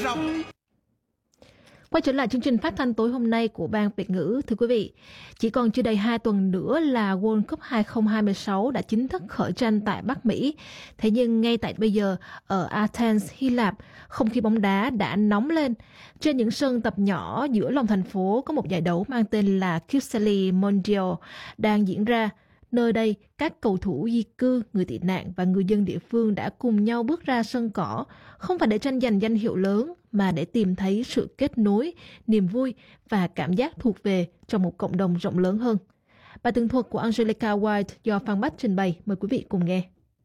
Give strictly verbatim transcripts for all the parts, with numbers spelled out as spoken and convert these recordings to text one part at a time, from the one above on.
Quay trở lại chương trình phát thanh tối hôm nay của Ban Việt ngữ, thưa quý vị, chỉ còn chưa đầy hai tuần nữa là World Cup hai không hai sáu đã chính thức khởi tranh tại Bắc Mỹ. Thế nhưng ngay tại bây giờ, ở Athens, Hy Lạp, không khí bóng đá đã nóng lên. Trên những sân tập nhỏ giữa lòng thành phố có một giải đấu mang tên là Kypseli Mondial đang diễn ra. Nơi đây, các cầu thủ di cư, người tị nạn và người dân địa phương đã cùng nhau bước ra sân cỏ, không phải để tranh giành danh hiệu lớn, mà để tìm thấy sự kết nối, niềm vui và cảm giác thuộc về trong một cộng đồng rộng lớn hơn. Bài tường thuật của Angelica White do Phan Bách trình bày, mời quý vị cùng nghe.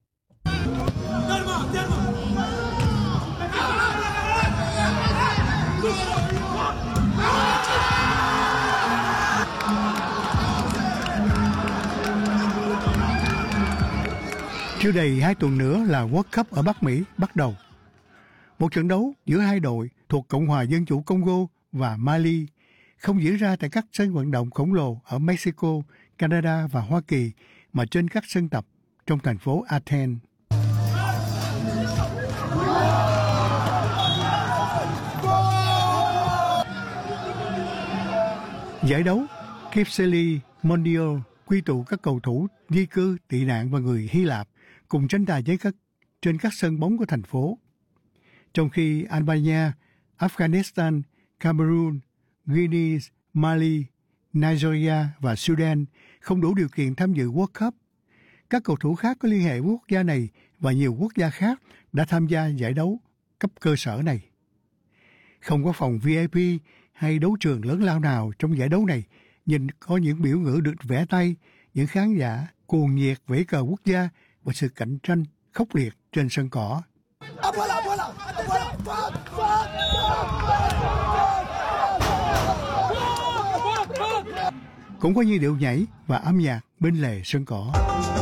Chưa đầy hai tuần nữa là World Cup ở Bắc Mỹ bắt đầu. Một trận đấu giữa hai đội thuộc Cộng hòa Dân chủ Congo và Mali không diễn ra tại các sân vận động khổng lồ ở Mexico, Canada và Hoa Kỳ, mà trên các sân tập trong thành phố Athens. Giải đấu Kypseli Mondial quy tụ các cầu thủ di cư, tị nạn và người Hy Lạp cùng tranh tài với các trên các sân bóng của thành phố. Trong khi Albania, Afghanistan, Cameroon, Guinea, Mali, Nigeria và Sudan không đủ điều kiện tham dự World Cup, các cầu thủ khác có liên hệ với quốc gia này và nhiều quốc gia khác đã tham gia giải đấu cấp cơ sở này. Không có phòng vi ai pi hay đấu trường lớn lao nào trong giải đấu này, nhưng có những biểu ngữ được vẽ tay, những khán giả cuồng nhiệt vẫy cờ quốc gia và sự cạnh tranh khốc liệt trên sân cỏ. Cũng có nhiều điệu nhảy và âm nhạc bên lề sân cỏ.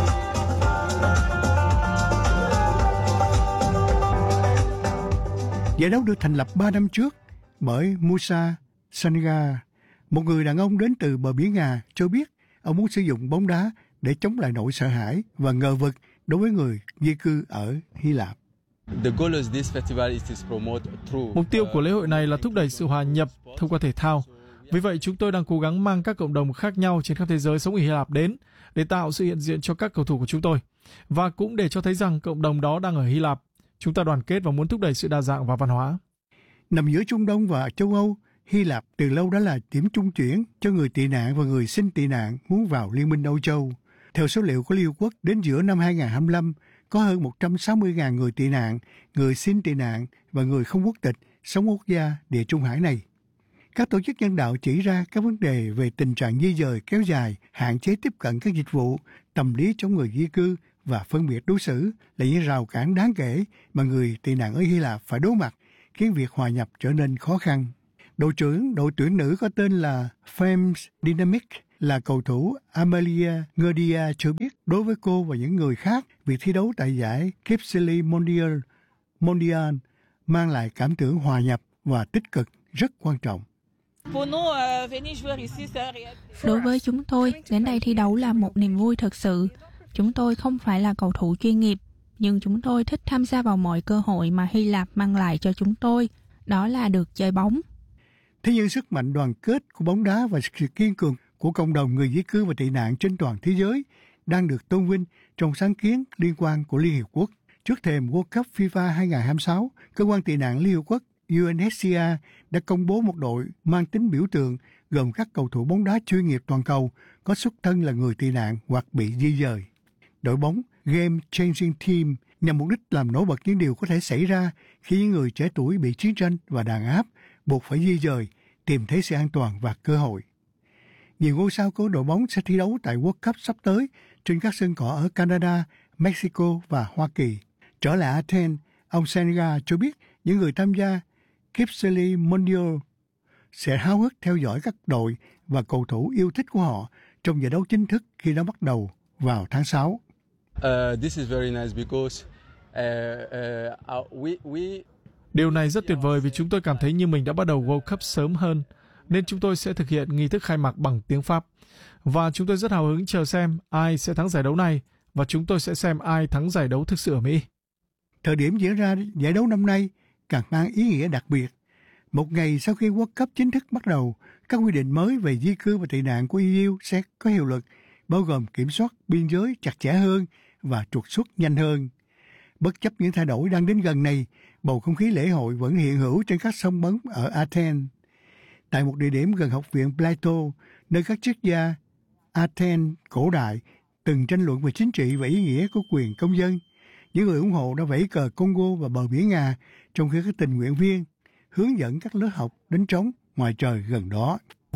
Giải đấu được thành lập ba năm trước bởi Musa Sanga, một người đàn ông đến từ bờ biển Nga, cho biết ông muốn sử dụng bóng đá để chống lại nỗi sợ hãi và ngờ vực đối với người di cư ở Hy Lạp. Mục tiêu của lễ hội này là thúc đẩy sự hòa nhập thông qua thể thao. Vì vậy, chúng tôi đang cố gắng mang các cộng đồng khác nhau trên khắp thế giới sống ở Hy Lạp đến để tạo sự hiện diện cho các cầu thủ của chúng tôi. Và cũng để cho thấy rằng cộng đồng đó đang ở Hy Lạp. Chúng ta đoàn kết và muốn thúc đẩy sự đa dạng và văn hóa. Nằm giữa Trung Đông và châu Âu, Hy Lạp từ lâu đã là điểm trung chuyển cho người tị nạn và người xin tị nạn muốn vào Liên minh Âu Châu. Theo số liệu của Liên Hợp Quốc, đến giữa năm hai không hai lăm, có hơn một trăm sáu mươi nghìn người tị nạn, người xin tị nạn và người không quốc tịch sống ở quốc gia Địa Trung Hải này. Các tổ chức nhân đạo chỉ ra các vấn đề về tình trạng di dời kéo dài, hạn chế tiếp cận các dịch vụ, tâm lý chống người di cư và phân biệt đối xử là những rào cản đáng kể mà người tị nạn ở Hy Lạp phải đối mặt, khiến việc hòa nhập trở nên khó khăn. Đội trưởng đội tuyển nữ có tên là Femme Dynamic là cầu thủ Amelia Ngodia cho biết đối với cô và những người khác, việc thi đấu tại giải Kypseli Mondial, Mondial mang lại cảm tưởng hòa nhập và tích cực rất quan trọng. Đối với chúng tôi, đến đây thi đấu là một niềm vui thực sự. Chúng tôi không phải là cầu thủ chuyên nghiệp, nhưng chúng tôi thích tham gia vào mọi cơ hội mà Hy Lạp mang lại cho chúng tôi, đó là được chơi bóng. Thế nhưng sức mạnh đoàn kết của bóng đá và sự kiên cường của cộng đồng người di cư và tị nạn trên toàn thế giới đang được tôn vinh trong sáng kiến liên quan của Liên Hiệp Quốc. Trước thềm World Cup FIFA hai không hai sáu, Cơ quan tị nạn Liên Hiệp Quốc U N H C R đã công bố một đội mang tính biểu tượng gồm các cầu thủ bóng đá chuyên nghiệp toàn cầu có xuất thân là người tị nạn hoặc bị di dời. Đội bóng Game Changing Team nhằm mục đích làm nổi bật những điều có thể xảy ra khi những người trẻ tuổi bị chiến tranh và đàn áp buộc phải di dời, tìm thấy sự an toàn và cơ hội. Nhiều ngôi sao của đội bóng sẽ thi đấu tại World Cup sắp tới trên các sân cỏ ở Canada, Mexico và Hoa Kỳ. Trở lại Athens, ông Senga cho biết những người tham gia Kypseli Mondial sẽ háo hức theo dõi các đội và cầu thủ yêu thích của họ trong giải đấu chính thức khi nó bắt đầu vào tháng sáu. Uh, this is very nice because uh, uh, we, we... Điều này rất tuyệt vời vì chúng tôi cảm thấy như mình đã bắt đầu World Cup sớm hơn, nên chúng tôi sẽ thực hiện nghi thức khai mạc bằng tiếng Pháp. Và chúng tôi rất hào hứng chờ xem ai sẽ thắng giải đấu này, và chúng tôi sẽ xem ai thắng giải đấu thực sự ở Mỹ. Thời điểm diễn ra giải đấu năm nay, càng mang ý nghĩa đặc biệt. Một ngày sau khi World Cup chính thức bắt đầu, các quy định mới về di cư và tị nạn của e u sẽ có hiệu lực, bao gồm kiểm soát biên giới chặt chẽ hơn và trục xuất nhanh hơn. Bất chấp những thay đổi đang đến gần này, bầu không khí lễ hội vẫn hiện hữu trên các sông bóng ở Athens. Tại một địa điểm gần học viện Plato, nơi các triết gia Athens cổ đại từng tranh luận về chính trị và ý nghĩa của quyền công dân, những người ủng hộ đã vẫy cờ Congo và bờ biển Nga, trong khi các tình nguyện viên hướng dẫn các lớp học đánh trống ngoài trời gần đó.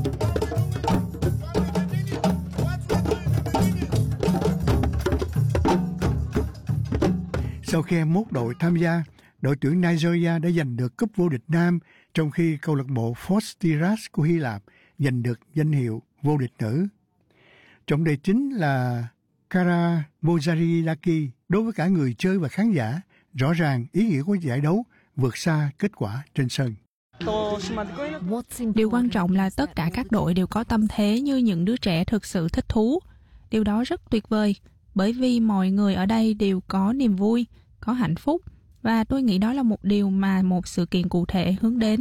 Sau khi hai mươi mốt đội tham gia, đội tuyển Nigeria đã giành được cúp vô địch nam, trong khi câu lạc bộ Fostiras của Hy Lạp giành được danh hiệu vô địch nữ. Trọng đề chính là Karamouzariaki. Đối với cả người chơi và khán giả, rõ ràng ý nghĩa của giải đấu vượt xa kết quả trên sân. Điều quan trọng là tất cả các đội đều có tâm thế như những đứa trẻ thực sự thích thú. Điều đó rất tuyệt vời, bởi vì mọi người ở đây đều có niềm vui, có hạnh phúc, và tôi nghĩ đó là một điều mà một sự kiện cụ thể hướng đến.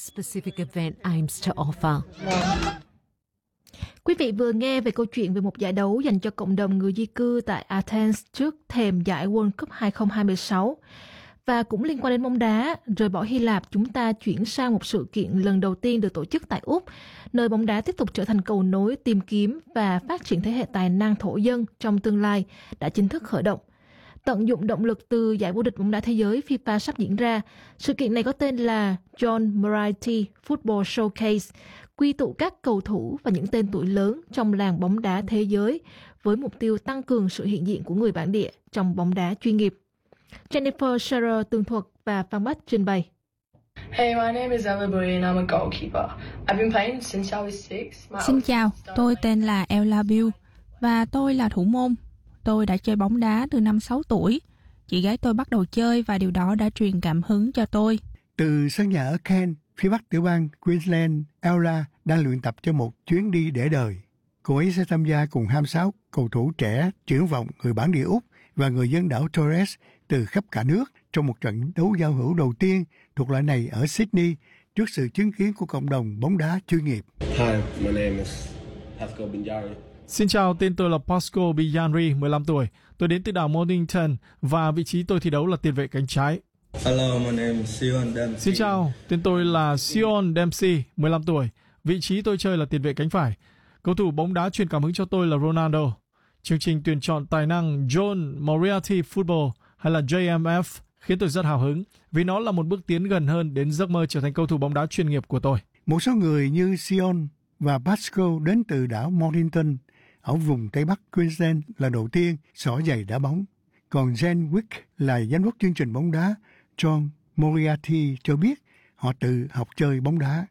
Quý vị vừa nghe về câu chuyện về một giải đấu dành cho cộng đồng người di cư tại Athens trước thềm giải World Cup hai không hai sáu. Và cũng liên quan đến bóng đá, rời bỏ Hy Lạp, chúng ta chuyển sang một sự kiện lần đầu tiên được tổ chức tại Úc, nơi bóng đá tiếp tục trở thành cầu nối tìm kiếm và phát triển thế hệ tài năng thổ dân trong tương lai đã chính thức khởi động. Tận dụng động lực từ giải vô địch bóng đá thế giới FIFA sắp diễn ra, sự kiện này có tên là John Moriarty Football Showcase, quy tụ các cầu thủ và những tên tuổi lớn trong làng bóng đá thế giới với mục tiêu tăng cường sự hiện diện của người bản địa trong bóng đá chuyên nghiệp. Jennifer Scherer tường thuật và Phan Bách trình bày. Hey, my name is Ella Bui and I'm a goalkeeper. I've been playing since I was six. My Xin chào, tôi tên là Ella Bui và tôi là thủ môn. Tôi đã chơi bóng đá từ năm sáu tuổi. Chị gái tôi bắt đầu chơi và điều đó đã truyền cảm hứng cho tôi. Từ sân nhà ở Kent, phía bắc tiểu bang Queensland, Ella đang luyện tập cho một chuyến đi để đời. Cô ấy sẽ tham gia cùng hai mươi sáu cầu thủ trẻ triển vọng người bản địa Úc và người dân đảo Torres từ khắp cả nước trong một trận đấu giao hữu đầu tiên thuộc loại này ở Sydney trước sự chứng kiến của cộng đồng bóng đá chuyên nghiệp. Hi, my name is Pascal Binyari. Xin chào, tên tôi là Pascal Binyari, mười lăm tuổi. Tôi đến từ đảo Mornington và vị trí tôi thi đấu là tiền vệ cánh trái. Hello, my name is Sion Dempsey. Xin chào, tên tôi là Sion Dempsey, mười lăm tuổi. Vị trí tôi chơi là tiền vệ cánh phải. Cầu thủ bóng đá truyền cảm hứng cho tôi là Ronaldo. Chương trình tuyển chọn tài năng John Moriarty Football hay là J M F khiến tôi rất hào hứng vì nó là một bước tiến gần hơn đến giấc mơ trở thành cầu thủ bóng đá chuyên nghiệp của tôi. Một số người như Sion và Pascal đến từ đảo Mornington ở vùng Tây Bắc Queensland là đầu tiên xỏ giày đá bóng. Còn Jen Wick là giám đốc chương trình bóng đá John Moriarty cho biết họ tự học chơi bóng đá.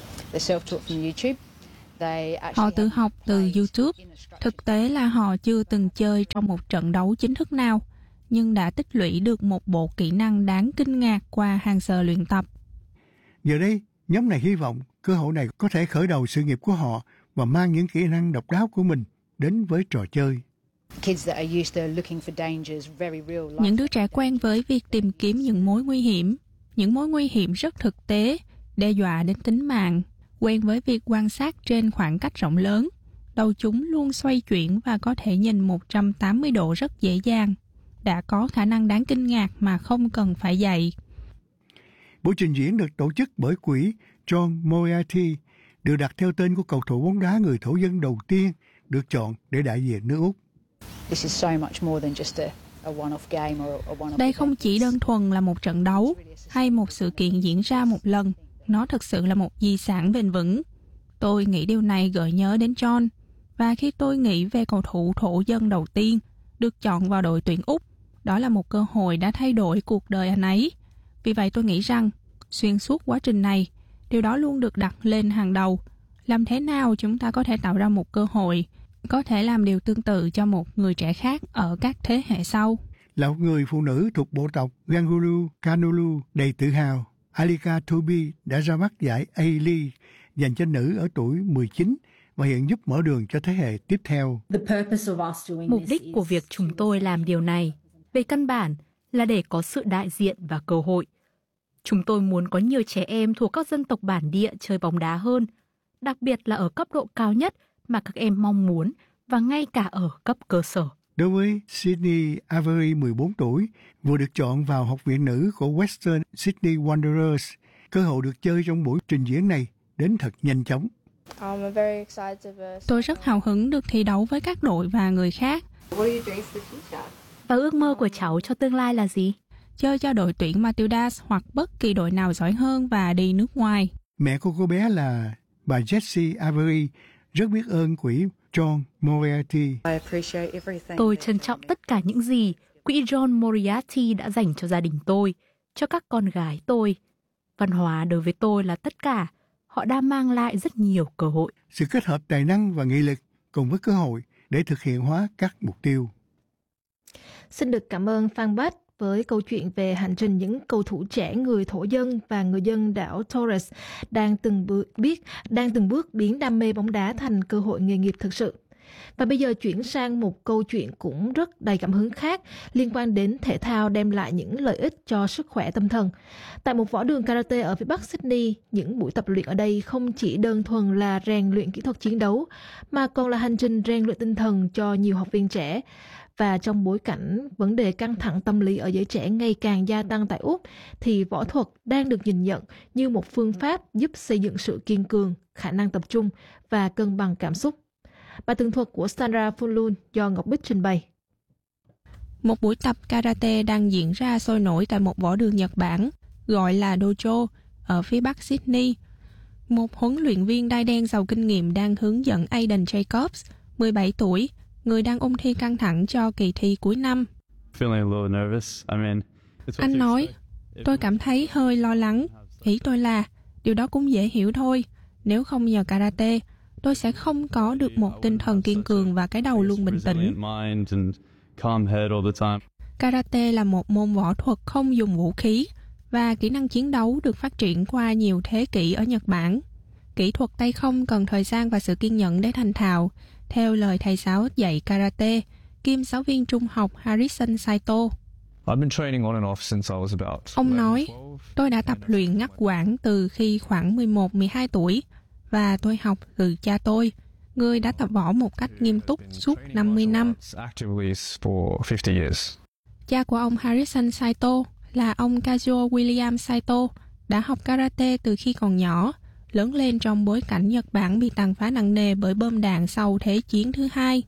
Họ tự học từ YouTube. Thực tế là họ chưa từng chơi trong một trận đấu chính thức nào, nhưng đã tích lũy được một bộ kỹ năng đáng kinh ngạc qua hàng giờ luyện tập. Giờ đây, nhóm này hy vọng cơ hội này có thể khởi đầu sự nghiệp của họ và mang những kỹ năng độc đáo của mình đến với trò chơi. Những đứa trẻ quen với việc tìm kiếm những mối nguy hiểm, những mối nguy hiểm rất thực tế, đe dọa đến tính mạng, quen với việc quan sát trên khoảng cách rộng lớn. Đầu chúng luôn xoay chuyển và có thể nhìn một trăm tám mươi độ rất dễ dàng. Đã có khả năng đáng kinh ngạc mà không cần phải dạy. Buổi trình diễn được tổ chức bởi quỹ John Moriarty, được đặt theo tên của cầu thủ bóng đá người thổ dân đầu tiên được chọn để đại diện nước Úc. Đây không chỉ đơn thuần là một trận đấu hay một sự kiện diễn ra một lần. Nó thực sự là một di sản bền vững. Tôi nghĩ điều này gợi nhớ đến John. Và khi tôi nghĩ về cầu thủ thổ dân đầu tiên được chọn vào đội tuyển Úc, đó là một cơ hội đã thay đổi cuộc đời anh ấy. Vì vậy tôi nghĩ rằng, xuyên suốt quá trình này, điều đó luôn được đặt lên hàng đầu. Làm thế nào chúng ta có thể tạo ra một cơ hội, có thể làm điều tương tự cho một người trẻ khác ở các thế hệ sau? Là một người phụ nữ thuộc bộ tộc Gangulu Kanulu đầy tự hào, Alika Toby đã ra mắt giải A-League dành cho nữ ở tuổi mười chín và hiện giúp mở đường cho thế hệ tiếp theo. Mục đích của việc chúng tôi làm điều này, về căn bản, là để có sự đại diện và cơ hội. Chúng tôi muốn có nhiều trẻ em thuộc các dân tộc bản địa chơi bóng đá hơn, đặc biệt là ở cấp độ cao nhất mà các em mong muốn và ngay cả ở cấp cơ sở. Đối với Sydney Avery, mười bốn tuổi, vừa được chọn vào học viện nữ của Western Sydney Wanderers, cơ hội được chơi trong buổi trình diễn này đến thật nhanh chóng. Tôi rất hào hứng được thi đấu với các đội và người khác. Và ước mơ của cháu cho tương lai là gì? Chơi cho đội tuyển Matildas hoặc bất kỳ đội nào giỏi hơn và đi nước ngoài. Mẹ của cô bé là bà Jessie Avery rất biết ơn quỹ John Moriarty. Tôi trân trọng tất cả những gì quỹ John Moriarty đã dành cho gia đình tôi, cho các con gái tôi. Văn hóa đối với tôi là tất cả. Họ đã mang lại rất nhiều cơ hội. Sự kết hợp tài năng và nghị lực cùng với cơ hội để thực hiện hóa các mục tiêu. Xin được cảm ơn Phan Bách với câu chuyện về hành trình những cầu thủ trẻ người thổ dân và người dân đảo Torres đang từng bước biết đang từng bước biến đam mê bóng đá thành cơ hội nghề nghiệp thực sự. Và bây giờ chuyển sang một câu chuyện cũng rất đầy cảm hứng khác liên quan đến thể thao đem lại những lợi ích cho sức khỏe tâm thần. Tại một võ đường karate ở phía Bắc Sydney, những buổi tập luyện ở đây không chỉ đơn thuần là rèn luyện kỹ thuật chiến đấu, mà còn là hành trình rèn luyện tinh thần cho nhiều học viên trẻ. Và trong bối cảnh vấn đề căng thẳng tâm lý ở giới trẻ ngày càng gia tăng tại Úc, thì võ thuật đang được nhìn nhận như một phương pháp giúp xây dựng sự kiên cường, khả năng tập trung và cân bằng cảm xúc. Bài tường thuật của Sandra Funlun do Ngọc Bích trình bày. Một buổi tập karate đang diễn ra sôi nổi tại một võ đường Nhật Bản, gọi là dojo, ở phía Bắc Sydney. Một huấn luyện viên đai đen giàu kinh nghiệm đang hướng dẫn Aiden Jacobs, mười bảy tuổi, người đang ôn thi căng thẳng cho kỳ thi cuối năm. Anh nói, tôi cảm thấy hơi lo lắng. Ý tôi là, điều đó cũng dễ hiểu thôi. Nếu không nhờ karate, tôi sẽ không có được một tinh thần kiên cường và cái đầu luôn bình tĩnh. Karate là một môn võ thuật không dùng vũ khí và kỹ năng chiến đấu được phát triển qua nhiều thế kỷ ở Nhật Bản. Kỹ thuật tay không cần thời gian và sự kiên nhẫn để thành thạo, theo lời thầy giáo dạy karate, kiêm giáo viên trung học Harrison Saito. Ông nói, tôi đã tập luyện ngắt quãng từ khi khoảng mười một mười hai tuổi và tôi học từ cha tôi, người đã tập võ một cách nghiêm túc suốt năm mươi năm. Cha của ông Harrison Saito là ông Kazuo William Saito, đã học karate từ khi còn nhỏ, lớn lên trong bối cảnh Nhật Bản bị tàn phá nặng nề bởi bom đạn sau Thế chiến thứ hai.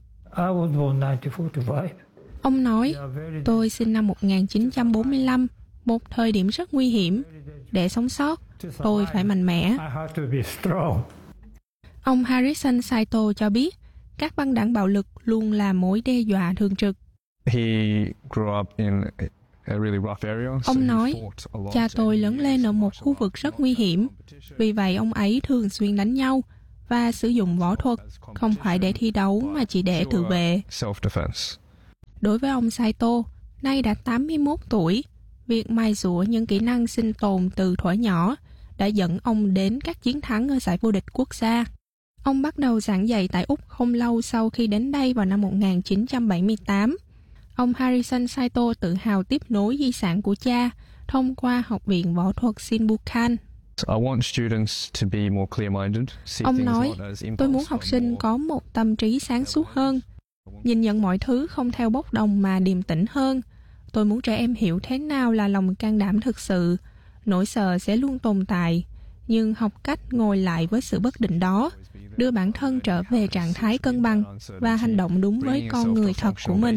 Ông nói, tôi sinh năm một nghìn chín trăm bốn mươi lăm, một thời điểm rất nguy hiểm. Để sống sót, tôi phải mạnh mẽ. Ông Harrison Saito cho biết, các băng đảng bạo lực luôn là mối đe dọa thường trực. Ông nói, cha tôi lớn lên ở một khu vực rất nguy hiểm, vì vậy ông ấy thường xuyên đánh nhau và sử dụng võ thuật, không phải để thi đấu mà chỉ để tự vệ. Đối với ông Saito, nay đã tám mươi mốt tuổi, việc mài dũa những kỹ năng sinh tồn từ thuở nhỏ đã dẫn ông đến các chiến thắng ở giải vô địch quốc gia. Ông bắt đầu giảng dạy tại Úc không lâu sau khi đến đây vào năm một nghìn chín trăm bảy mươi tám. Ông Harrison Saito tự hào tiếp nối di sản của cha thông qua Học viện Võ thuật Shinbukan. Ông nói, tôi muốn học sinh có một tâm trí sáng suốt hơn, nhìn nhận mọi thứ không theo bốc đồng mà điềm tĩnh hơn. Tôi muốn trẻ em hiểu thế nào là lòng can đảm thực sự. Nỗi sợ sẽ luôn tồn tại, nhưng học cách ngồi lại với sự bất định đó, đưa bản thân trở về trạng thái cân bằng và hành động đúng với con người thật của mình.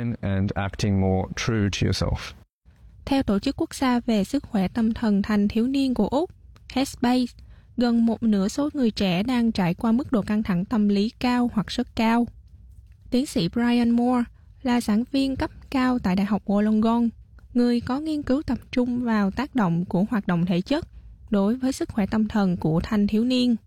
Theo Tổ chức Quốc gia về Sức khỏe tâm thần thanh thiếu niên của Úc, Headspace, gần một nửa số người trẻ đang trải qua mức độ căng thẳng tâm lý cao hoặc rất cao. Tiến sĩ Brian Moore là giảng viên cấp cao tại Đại học Wollongong, người có nghiên cứu tập trung vào tác động của hoạt động thể chất đối với sức khỏe tâm thần của thanh thiếu niên.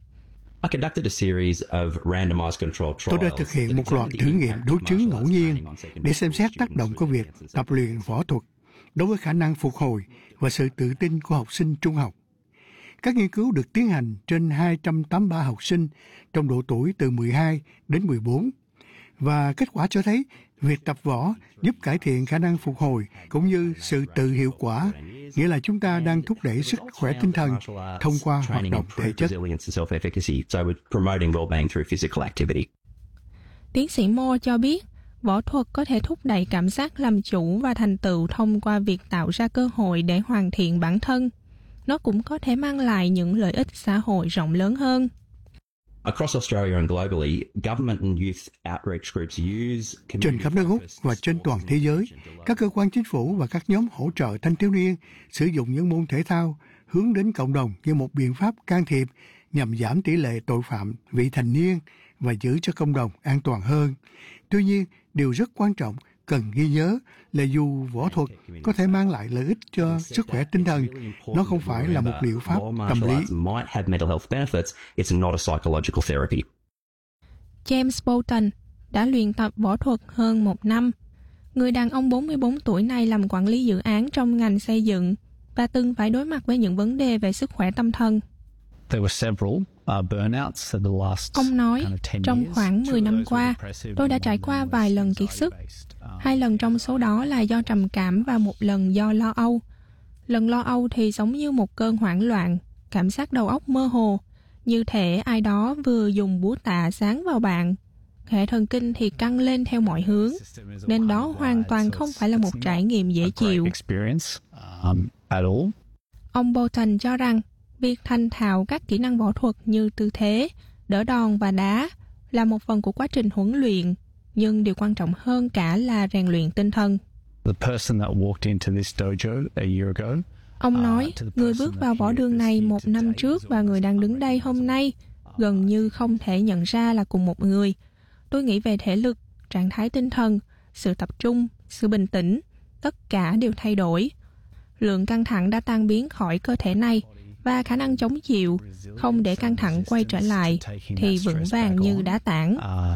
Tôi đã thực hiện một loạt thử nghiệm đối chứng ngẫu nhiên để xem xét tác động của việc tập luyện võ thuật đối với khả năng phục hồi và sự tự tin của học sinh trung học. Các nghiên cứu được tiến hành trên hai trăm tám mươi ba học sinh trong độ tuổi từ mười hai đến mười bốn, và kết quả cho thấy Việc tập võ giúp cải thiện khả năng phục hồi cũng như sự tự hiệu quả, nghĩa là chúng ta đang thúc đẩy sức khỏe tinh thần thông qua hoạt động thể chất. Tiến sĩ Moore cho biết, võ thuật có thể thúc đẩy cảm giác làm chủ và thành tựu thông qua việc tạo ra cơ hội để hoàn thiện bản thân. Nó cũng có thể mang lại những lợi ích xã hội rộng lớn hơn. Trên khắp nước Úc và trên toàn thế giới, các cơ quan chính phủ và các nhóm hỗ trợ thanh thiếu niên sử dụng những môn thể thao hướng đến cộng đồng như một biện pháp can thiệp nhằm giảm tỷ lệ tội phạm vị thành niên và giữ cho cộng đồng an toàn hơn. Tuy nhiên, điều rất quan trọng cần ghi nhớ là dù võ thuật có thể mang lại lợi ích cho sức khỏe tinh thần, nó không phải là một liệu pháp tâm lý. James Bolton đã luyện tập võ thuật hơn một năm. Người đàn ông bốn mươi bốn tuổi này làm quản lý dự án trong ngành xây dựng và từng phải đối mặt với những vấn đề về sức khỏe tâm thần. Ông nói, trong khoảng mười năm qua, tôi đã trải qua vài lần kiệt sức. Hai lần trong số đó là do trầm cảm và một lần do lo âu. Lần lo âu thì giống như một cơn hoảng loạn, cảm giác đầu óc mơ hồ, như thể ai đó vừa dùng búa tạ giáng vào bạn. Hệ thần kinh thì căng lên theo mọi hướng, nên đó hoàn toàn không phải là một trải nghiệm dễ chịu. Ông Bolton cho rằng, việc thành thạo các kỹ năng võ thuật như tư thế, đỡ đòn và đá là một phần của quá trình huấn luyện, nhưng điều quan trọng hơn cả là rèn luyện tinh thần. Ông nói, người bước vào võ đường này một năm trước và người đang đứng đây hôm nay gần như không thể nhận ra là cùng một người. Tôi nghĩ về thể lực, trạng thái tinh thần, sự tập trung, sự bình tĩnh, tất cả đều thay đổi. Lượng căng thẳng đã tan biến khỏi cơ thể này và khả năng chống chịu, không để căng thẳng quay trở lại, thì vững vàng như đá tảng.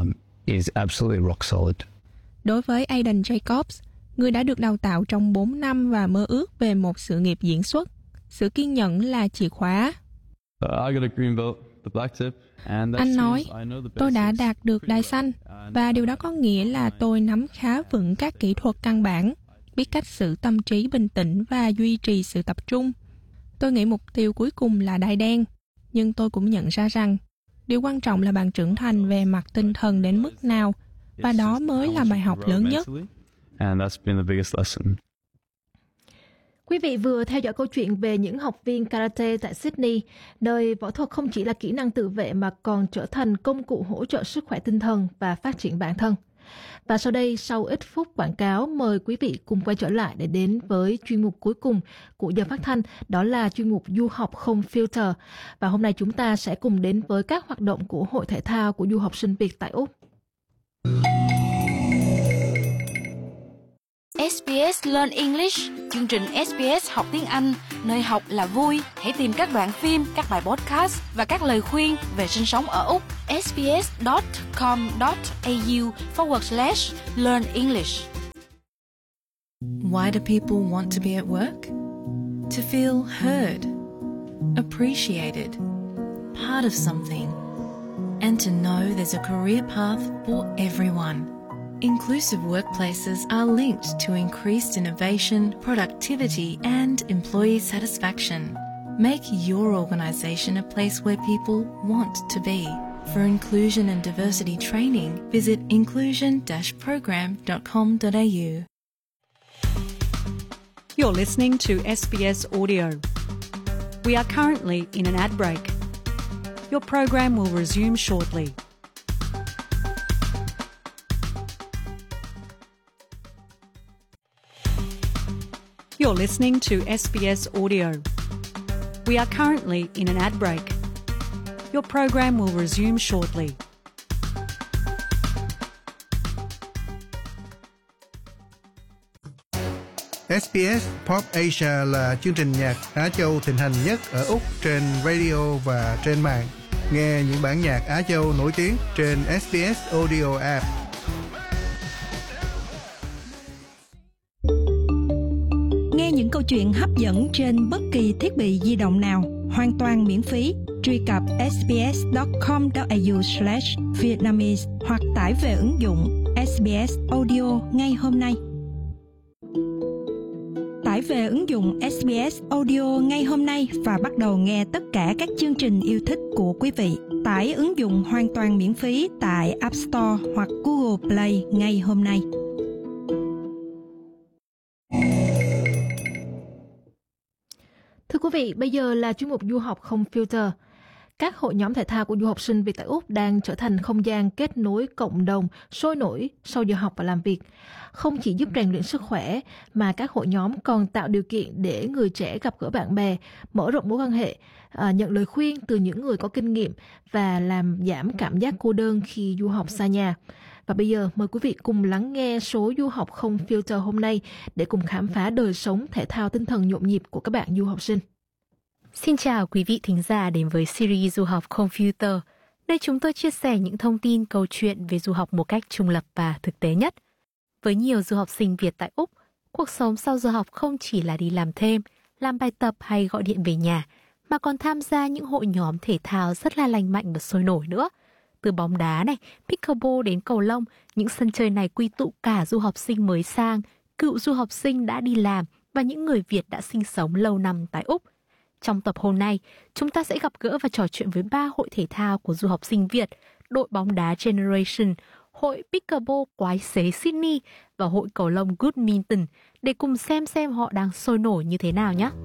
Đối với Aidan Jacobs, người đã được đào tạo trong bốn năm và mơ ước về một sự nghiệp diễn xuất, sự kiên nhẫn là chìa khóa. Anh nói, tôi đã đạt được đai xanh, và điều đó có nghĩa là tôi nắm khá vững các kỹ thuật căn bản, biết cách giữ tâm trí bình tĩnh và duy trì sự tập trung. Tôi nghĩ mục tiêu cuối cùng là đai đen, nhưng tôi cũng nhận ra rằng điều quan trọng là bạn trưởng thành về mặt tinh thần đến mức nào, và đó mới là bài học lớn nhất. Quý vị vừa theo dõi câu chuyện về những học viên karate tại Sydney, nơi võ thuật không chỉ là kỹ năng tự vệ mà còn trở thành công cụ hỗ trợ sức khỏe tinh thần và phát triển bản thân. Và sau đây, sau ít phút quảng cáo, mời quý vị cùng quay trở lại để đến với chuyên mục cuối cùng của giờ phát thanh, đó là chuyên mục Du học không filter. Và hôm nay chúng ta sẽ cùng đến với các hoạt động của Hội Thể thao của du học sinh Việt tại Úc. ét bê ét Learn English, chương trình ét bê ét học tiếng Anh, nơi học là vui. Hãy tìm các đoạn phim, các bài podcast và các lời khuyên về sinh sống ở Úc. sbs.com.au forward slash learn English. Why do people want to be at work? To feel heard, appreciated, part of something, and to know there's a career path for everyone. Inclusive workplaces are linked to increased innovation, productivity, and employee satisfaction. Make your organisation a place where people want to be. For inclusion and diversity training, visit inclusion dash program dot com dot a u. You're listening to S B S Audio. We are currently in an ad break. Your program will resume shortly. You're listening to S B S Audio. We are currently in an ad break. Your program will resume shortly. ét bê ét Pop Asia là chương trình nhạc Á Châu thịnh hành nhất ở Úc trên radio và trên mạng. Nghe những bản nhạc Á Châu nổi tiếng trên ét bê ét Audio app. Nghe những câu chuyện hấp dẫn trên bất kỳ thiết bị di động nào, hoàn toàn miễn phí. Truy cập sbs.com.au slash Vietnamese hoặc tải về ứng dụng ét bê ét Audio ngay hôm nay. Tải về ứng dụng ét bê ét Audio ngay hôm nay và bắt đầu nghe tất cả các chương trình yêu thích của quý vị. Tải ứng dụng hoàn toàn miễn phí tại App Store hoặc Google Play ngay hôm nay. Thưa quý vị, bây giờ là chuyên mục Du học không filter. Các hội nhóm thể thao của du học sinh Việt tại Úc đang trở thành không gian kết nối cộng đồng sôi nổi sau giờ học và làm việc. Không chỉ giúp rèn luyện sức khỏe, mà các hội nhóm còn tạo điều kiện để người trẻ gặp gỡ bạn bè, mở rộng mối quan hệ, à, nhận lời khuyên từ những người có kinh nghiệm và làm giảm cảm giác cô đơn khi du học xa nhà. Và bây giờ mời quý vị cùng lắng nghe số Du học không filter hôm nay để cùng khám phá đời sống thể thao tinh thần nhộn nhịp của các bạn du học sinh. Xin chào quý vị thính giả đến với series Du học không filter, nơi chúng tôi chia sẻ những thông tin, câu chuyện về du học một cách trung lập và thực tế nhất. Với nhiều du học sinh Việt tại Úc, cuộc sống sau giờ học không chỉ là đi làm thêm, làm bài tập hay gọi điện về nhà, mà còn tham gia những hội nhóm thể thao rất là lành mạnh và sôi nổi nữa. Từ bóng đá này, pickleball đến cầu lông, những sân chơi này quy tụ cả du học sinh mới sang, cựu du học sinh đã đi làm và những người Việt đã sinh sống lâu năm tại Úc. Trong tập hôm nay, chúng ta sẽ gặp gỡ và trò chuyện với ba hội thể thao của du học sinh Việt, đội bóng đá Generation, hội pickleball quái xế Sydney và hội cầu lông Goodminton để cùng xem xem họ đang sôi nổi như thế nào nhé.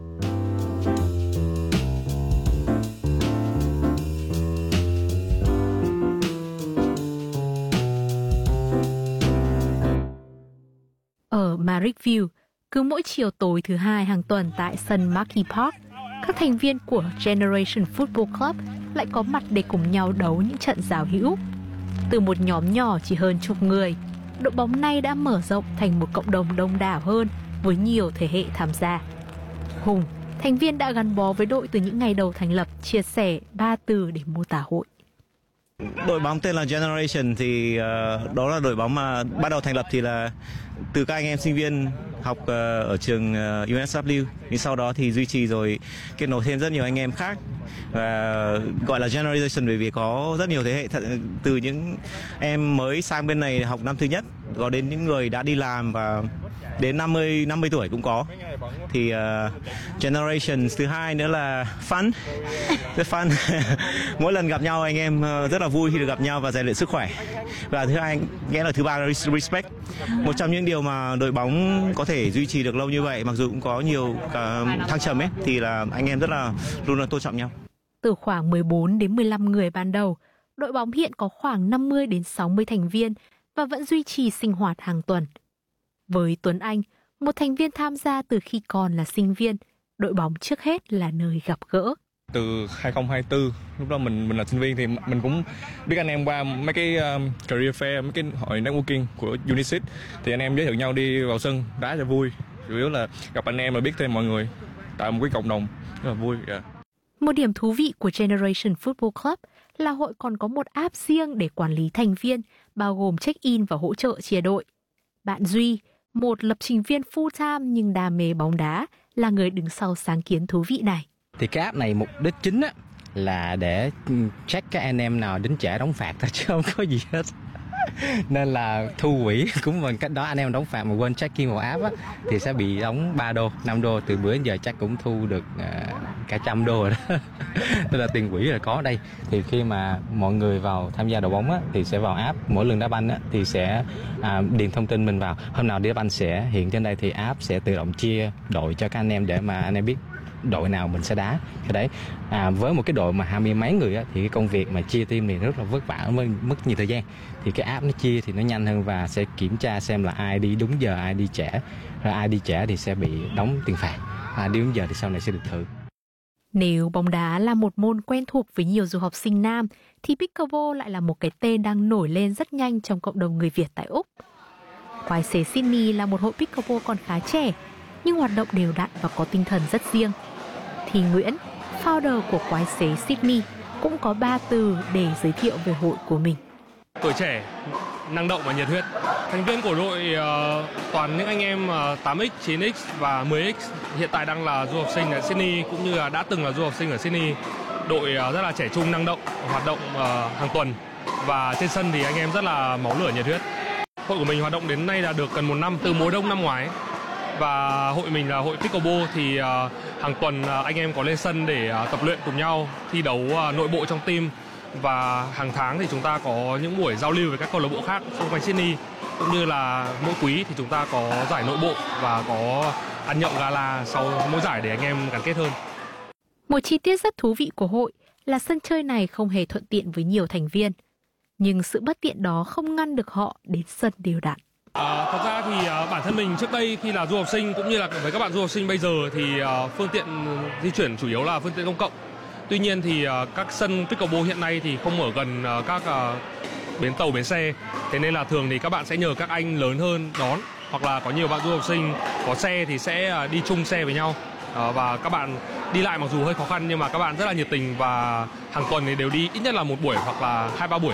Ở Marrickville, cứ mỗi chiều tối thứ hai hàng tuần tại sân Marquee Park, các thành viên của Generation Football Club lại có mặt để cùng nhau đấu những trận giao hữu. Từ một nhóm nhỏ chỉ hơn chục người, đội bóng này đã mở rộng thành một cộng đồng đông đảo hơn với nhiều thế hệ tham gia. Hùng, thành viên đã gắn bó với đội từ những ngày đầu thành lập, chia sẻ ba từ để mô tả hội. Đội bóng tên là Generation thì uh, đó là đội bóng mà bắt đầu thành lập thì là từ các anh em sinh viên học uh, ở trường uh, u ét vê, nhưng sau đó thì duy trì rồi kết nối thêm rất nhiều anh em khác và gọi là Generation bởi vì có rất nhiều thế hệ th- từ những em mới sang bên này học năm thứ nhất, có đến những người đã đi làm và đến năm mươi tuổi cũng có. Thì uh, Generation thứ hai nữa là fun, rất fun. Mỗi lần gặp nhau anh em uh, rất là vui khi được gặp nhau và rèn luyện sức khỏe. Và thứ hai, nghĩa là thứ ba là respect. Một trong những điều mà đội bóng có thể duy trì được lâu như vậy, mặc dù cũng có nhiều cả thăng trầm ấy, thì là anh em rất là luôn là tôn trọng nhau. Từ khoảng mười bốn đến mười lăm người ban đầu, đội bóng hiện có khoảng năm mươi đến sáu mươi thành viên và vẫn duy trì sinh hoạt hàng tuần. Với Tuấn Anh, một thành viên tham gia từ khi còn là sinh viên, đội bóng trước hết là nơi gặp gỡ. Từ hai không hai tư, lúc đó mình mình là sinh viên thì mình cũng biết anh em qua mấy cái um, career fair, mấy cái hội networking của Unisys, thì anh em giới thiệu nhau đi vào sân đá cho vui. Chủ yếu là gặp anh em và biết thêm mọi người, tạo một cái cộng đồng rất là vui. Yeah. Một điểm thú vị của Generation Football Club là hội còn có một app riêng để quản lý thành viên, bao gồm check-in và hỗ trợ chia đội. Bạn Duy, một lập trình viên full-time nhưng đam mê bóng đá, là người đứng sau sáng kiến thú vị này. Thì cái app này mục đích chính á, là để check các anh em nào đến trễ đóng phạt thôi chứ không có gì hết. Nên là thu quỹ cũng bằng cách đó, anh em đóng phạt mà quên check-in vào app á, thì sẽ bị đóng ba đô, năm đô. Từ bữa đến giờ chắc cũng thu được uh, cả trăm đô rồi đó. Nên là tiền quỹ là có ở đây. Thì khi mà mọi người vào tham gia đội bóng á, thì sẽ vào app, mỗi lần đá banh á, thì sẽ uh, điền thông tin mình vào. Hôm nào đi đá banh sẽ hiện trên đây, thì app sẽ tự động chia đội cho các anh em để mà anh em biết đội nào mình sẽ đá. Cái đấy à, với một cái đội mà hai mươi mấy người á, thì cái công việc mà chia team thì rất là vất vả, mới mất nhiều thời gian. Thì cái app nó chia thì nó nhanh hơn và sẽ kiểm tra xem là ai đi đúng giờ, ai đi trễ, rồi ai đi trễ thì sẽ bị đóng tiền phạt, ai đi đúng giờ thì sau này sẽ được thưởng. Nếu bóng đá là một môn quen thuộc với nhiều du học sinh nam, thì pickleball lại là một cái tên đang nổi lên rất nhanh trong cộng đồng người Việt tại Úc. Quái xế Sydney là một hội pickleball còn khá trẻ, nhưng hoạt động đều đặn và có tinh thần rất riêng. Thì Nguyễn, founder của Quái xế Sydney, cũng có ba từ để giới thiệu về hội của mình. Tuổi trẻ, năng động và nhiệt huyết. Thành viên của đội uh, toàn những anh em uh, tám x, chín x và mười x hiện tại đang là du học sinh ở Sydney, cũng như là đã từng là du học sinh ở Sydney. Đội uh, rất là trẻ trung, năng động, hoạt động uh, hàng tuần, và trên sân thì anh em rất là máu lửa nhiệt huyết. hội của mình hoạt động đến nay là được gần một năm, từ mùa đông năm ngoái. Và hội mình là hội Pickleball thì uh, hàng tuần uh, anh em có lên sân để uh, tập luyện cùng nhau, thi đấu uh, nội bộ trong team. Và hàng tháng thì chúng ta có những buổi giao lưu với các câu lạc bộ khác xung quanh Sydney. Cũng như là mỗi quý thì chúng ta có giải nội bộ và có ăn nhậu gala sau mỗi giải để anh em gắn kết hơn. Một chi tiết rất thú vị của hội là sân chơi này không hề thuận tiện với nhiều thành viên. Nhưng sự bất tiện đó không ngăn được họ đến sân đều đặn. À, thật ra thì uh, bản thân mình trước đây khi là du học sinh cũng như là với các bạn du học sinh bây giờ thì uh, phương tiện di chuyển chủ yếu là phương tiện công cộng. Tuy nhiên thì uh, các sân pickleball hiện nay thì không ở gần uh, các uh, bến tàu, bến xe. Thế nên là thường thì các bạn sẽ nhờ các anh lớn hơn đón, hoặc là có nhiều bạn du học sinh có xe thì sẽ uh, đi chung xe với nhau. Uh, và các bạn đi lại mặc dù hơi khó khăn nhưng mà các bạn rất là nhiệt tình và hàng tuần thì đều đi ít nhất là một buổi hoặc là hai ba buổi.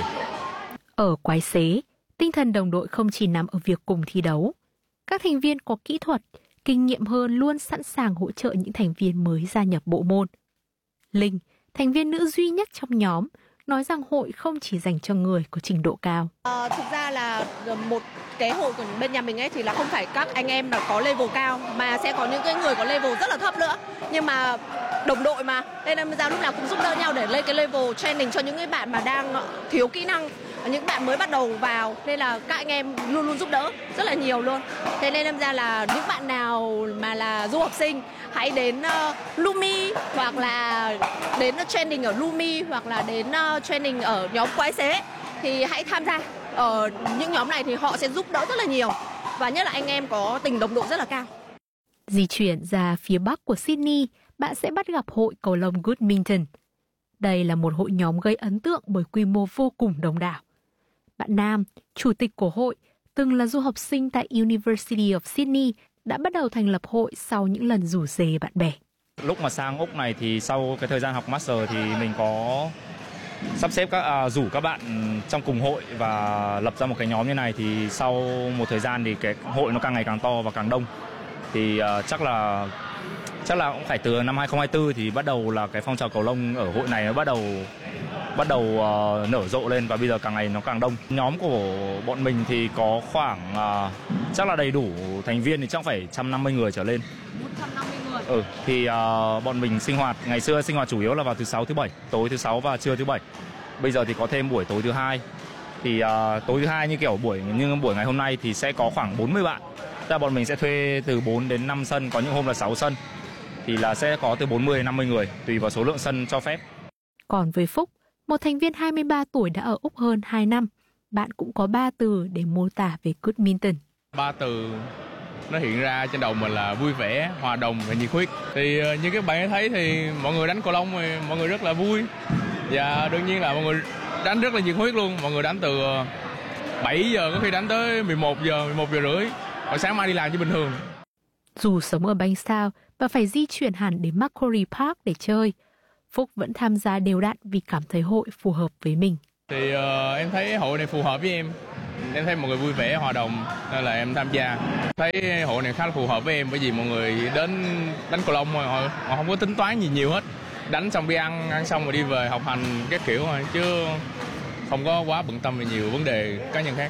Ở Quái Xế, tinh thần đồng đội không chỉ nằm ở việc cùng thi đấu. Các thành viên có kỹ thuật, kinh nghiệm hơn luôn sẵn sàng hỗ trợ những thành viên mới gia nhập bộ môn. Linh, thành viên nữ duy nhất trong nhóm, nói rằng hội không chỉ dành cho người có trình độ cao. À, thực ra là một cái hội của bên nhà mình ấy thì là không phải các anh em là có level cao mà sẽ có những cái người có level rất là thấp nữa. Nhưng mà đồng đội mà, nên là ra lúc nào cũng giúp đỡ nhau để lên cái level training cho những cái bạn mà đang thiếu kỹ năng, những bạn mới bắt đầu vào, nên là các anh em luôn luôn giúp đỡ rất là nhiều luôn. Thế nên em ra là những bạn nào mà là du học sinh hãy đến uh, Lumi hoặc là đến training ở Lumi hoặc là đến uh, training ở nhóm Quái Xế thì hãy tham gia. Ở những nhóm này thì họ sẽ giúp đỡ rất là nhiều và nhất là anh em có tình đồng đội rất là cao. Di chuyển ra phía bắc của Sydney, bạn sẽ bắt gặp hội cầu lông Goodminton. Đây là một hội nhóm gây ấn tượng bởi quy mô vô cùng đông đảo. Bạn Nam, chủ tịch của hội, từng là du học sinh tại University of Sydney, đã bắt đầu thành lập hội sau những lần rủ rê bạn bè. Lúc mà sang Úc này thì sau cái thời gian học master thì mình có sắp xếp các à, rủ các bạn trong cùng hội và lập ra một cái nhóm như này, thì sau một thời gian thì cái hội nó càng ngày càng to và càng đông. Thì uh, chắc là chắc là cũng phải từ năm hai không hai tư thì bắt đầu là cái phong trào cầu lông ở hội này nó bắt đầu bắt đầu uh, nở rộ lên và bây giờ càng ngày nó càng đông. Nhóm của bọn mình thì có khoảng uh, chắc là đầy đủ thành viên thì chắc phải một trăm năm mươi người trở lên. một trăm năm mươi người. Ừ thì uh, bọn mình sinh hoạt ngày xưa sinh hoạt chủ yếu là vào thứ sáu thứ bảy, tối thứ sáu và trưa thứ bảy. Bây giờ thì có thêm buổi tối thứ hai. Thì uh, tối thứ hai như kiểu buổi như buổi ngày hôm nay thì sẽ có khoảng bốn mươi bạn. Ra bọn mình sẽ thuê từ bốn đến năm sân, có những hôm là sáu sân. Thì là sẽ có từ bốn mươi đến năm mươi người tùy vào số lượng sân cho phép. Còn với Phúc, một thành viên hai mươi ba tuổi đã ở Úc hơn hai năm, bạn cũng có ba từ để mô tả về Goodminton. Ba từ nó hiện ra trên đầu mình là vui vẻ, hòa đồng và nhiệt huyết. Thì như các bạn thấy thì mọi người đánh cầu lông thì mọi người rất là vui. Và đương nhiên là mọi người đánh rất là nhiệt huyết luôn. Mọi người đánh từ bảy giờ có khi đánh tới mười một giờ, mười một giờ rưỡi. Rồi sáng mai đi làm như bình thường. Dù sống ở Bankstown và phải di chuyển hẳn đến Macquarie Park để chơi, Phúc vẫn tham gia đều đặn vì cảm thấy hội phù hợp với mình. Thì uh, em thấy hội này phù hợp với em. Em thấy mọi người vui vẻ, hòa đồng nên là em tham gia. Thấy hội này khá là phù hợp với em bởi vì mọi người đến đánh cầu lông rồi họ, họ không có tính toán gì nhiều hết. Đánh xong đi ăn, ăn xong rồi đi về học hành các kiểu thôi chứ không có quá bận tâm về nhiều vấn đề cá nhân khác.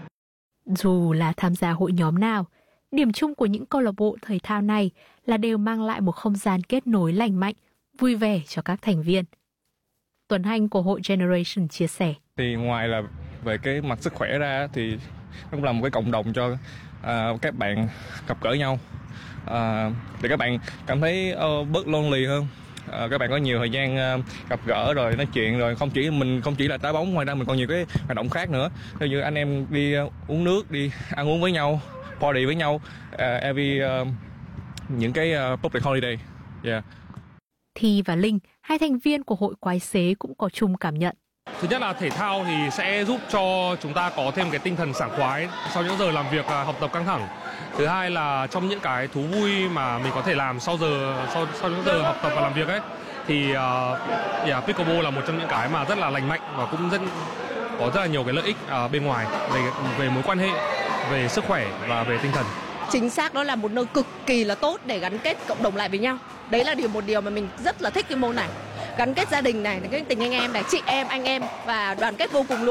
Dù là tham gia hội nhóm nào, điểm chung của những câu lạc bộ thể thao này là đều mang lại một không gian kết nối lành mạnh, vui vẻ cho các thành viên. Tuấn Anh của hội Generation chia sẻ. Thì ngoài là về cái mặt sức khỏe ra thì nó cũng là một cái cộng đồng cho uh, các bạn gặp gỡ nhau. Uh, để các bạn cảm thấy uh, bớt lonely hơn. Uh, các bạn có nhiều thời gian uh, gặp gỡ rồi nói chuyện rồi không chỉ mình không chỉ là đá bóng, ngoài ra mình còn nhiều cái hoạt động khác nữa. Ví dụ như anh em đi uh, uống nước, đi ăn uống với nhau, party với nhau, uh, every uh, những cái uh, public holiday. Yeah. Thi và Linh, hai thành viên của hội Quái Xế cũng có chung cảm nhận. Thứ nhất là thể thao thì sẽ giúp cho chúng ta có thêm cái tinh thần sảng khoái sau những giờ làm việc học tập căng thẳng. Thứ hai là trong những cái thú vui mà mình có thể làm sau giờ sau sau những giờ học tập và làm việc ấy thì uh, yeah, pickleball là một trong những cái mà rất là lành mạnh và cũng rất có rất là nhiều cái lợi ích uh, bên ngoài về về mối quan hệ, về sức khỏe và về tinh thần. Chính xác, đó là một nơi cực kỳ là tốt để gắn kết cộng đồng lại với nhau. Đấy là điều một điều mà mình rất là thích cái môn này. Gắn kết gia đình này, cái tình anh em này, chị em, anh em và đoàn kết vô cùng luôn đấy.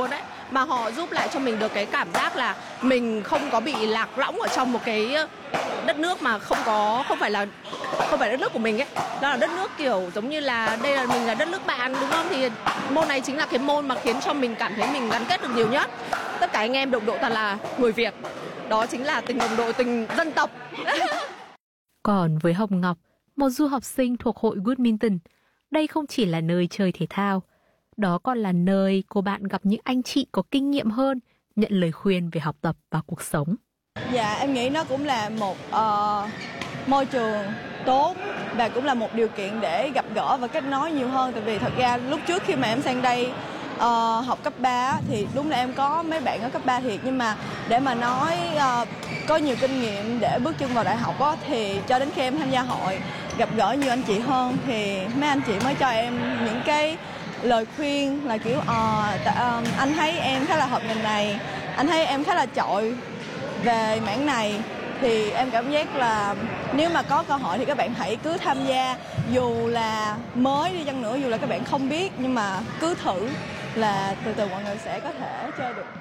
mà họ giúp lại cho mình được cái cảm giác là mình không có bị lạc lõng ở trong một cái đất nước mà không có không phải là không phải đất nước của mình ấy. Đó là đất nước kiểu giống như là đây là mình là đất nước bạn, đúng không? Thì môn này chính là cái môn mà khiến cho mình cảm thấy mình gắn kết được nhiều nhất. Tất cả anh em đồng đội toàn là người Việt. Đó chính là tình đồng đội, tình dân tộc. Còn với Hồng Ngọc, một du học sinh thuộc hội Goodminton, đây không chỉ là nơi chơi thể thao, đó còn là nơi cô bạn gặp những anh chị có kinh nghiệm hơn, nhận lời khuyên về học tập và cuộc sống. Dạ, em nghĩ nó cũng là một uh, môi trường tốt và cũng là một điều kiện để gặp gỡ và kết nối nhiều hơn. Tại vì thật ra lúc trước khi mà em sang đây uh, học cấp ba thì đúng là em có mấy bạn ở cấp ba thiệt, nhưng mà để mà nói uh, có nhiều kinh nghiệm để bước chân vào đại học đó, thì cho đến khi em tham gia hội gặp gỡ nhiều anh chị hơn thì mấy anh chị mới cho em những cái lời khuyên là kiểu uh, t- uh, anh thấy em khá là hợp ngành này, anh thấy em khá là chọi về mảng này, thì em cảm giác là nếu mà có cơ hội thì các bạn hãy cứ tham gia, dù là mới đi chăng nữa, dù là các bạn không biết, nhưng mà cứ thử là từ từ mọi người sẽ có thể chơi được.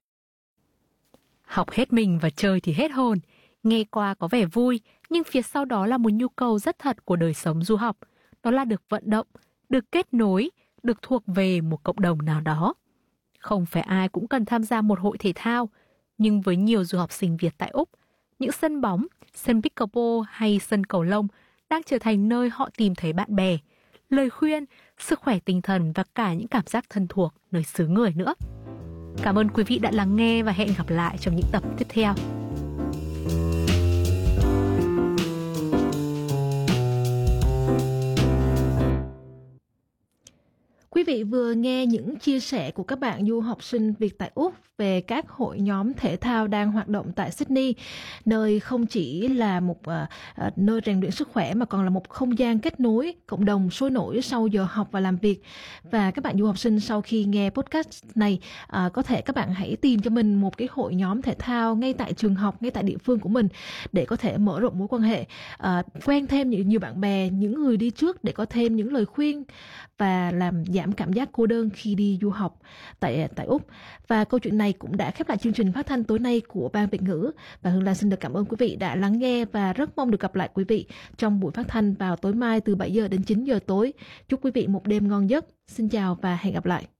Học hết mình và chơi thì hết hồn. Nghe qua có vẻ vui, nhưng phía sau đó là một nhu cầu rất thật của đời sống du học. Đó là được vận động, được kết nối, được thuộc về một cộng đồng nào đó. Không phải ai cũng cần tham gia một hội thể thao, nhưng với nhiều du học sinh Việt tại Úc, những sân bóng, sân pickleball hay sân cầu lông đang trở thành nơi họ tìm thấy bạn bè, lời khuyên, sức khỏe tinh thần và cả những cảm giác thân thuộc nơi xứ người nữa. Cảm ơn quý vị đã lắng nghe và hẹn gặp lại trong những tập tiếp theo. Quý vị vừa nghe những chia sẻ của các bạn du học sinh Việt tại Úc về các hội nhóm thể thao đang hoạt động tại Sydney, nơi không chỉ là một uh, uh, nơi rèn luyện sức khỏe mà còn là một không gian kết nối, cộng đồng sôi nổi sau giờ học và làm việc. Và các bạn du học sinh sau khi nghe podcast này, uh, có thể các bạn hãy tìm cho mình một cái hội nhóm thể thao ngay tại trường học, ngay tại địa phương của mình để có thể mở rộng mối quan hệ, uh, quen thêm nhiều, nhiều bạn bè, những người đi trước để có thêm những lời khuyên và làm giảm cảm giác cô đơn khi đi du học tại tại Úc. Và câu chuyện này cũng đã khép lại chương trình phát thanh tối nay của Ban Việt ngữ. Và Hương Lan xin được cảm ơn quý vị đã lắng nghe và rất mong được gặp lại quý vị trong buổi phát thanh vào tối mai từ bảy giờ đến chín giờ tối. Chúc quý vị một đêm ngon giấc. Xin chào và hẹn gặp lại.